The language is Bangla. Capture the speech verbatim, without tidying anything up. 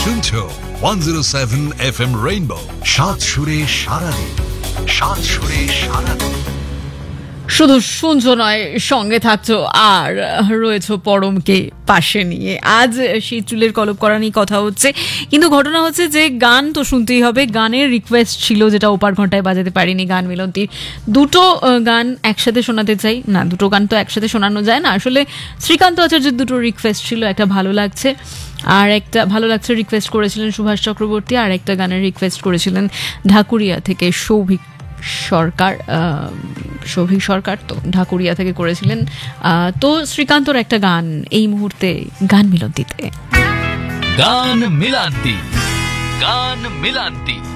শুনছো one zero seven F M rainbow, সাত সুরে সারাদিন, সাত সুরে সারাদিন। শুধু শুনছো নয়, সঙ্গে থাকছো আর রয়েছো পরমকে পাশে নিয়ে। আজ সেই চুলের কলপ করা নিয়ে কথা হচ্ছে, কিন্তু ঘটনা হচ্ছে যে গান তো শুনতেই হবে। গানের রিকোয়েস্ট ছিল যেটা ওপার ঘন্টায় বাজাতে পারিনি গান মিলন্তির। দুটো গান একসাথে শোনাতে চাই না, দুটো গান তো একসাথে শোনানো যায় না আসলে। শ্রীকান্ত আচার্যের দুটো রিকোয়েস্ট ছিল, একটা ভালো লাগছে আর একটা ভালো লাগছে রিকোয়েস্ট করেছিলেন সুভাষ চক্রবর্তী, আর একটা গানের রিকোয়েস্ট করেছিলেন ঢাকুরিয়া থেকে সৌভিক সরকার। সৌভিক সরকার তো ঢাকুরিয়া থেকে করেছিলেন। তো শ্রীকান্তর একটা গান এই মুহূর্তে গান মিলন্তিতে। গান মিলান্তি, গান মিলান্তি।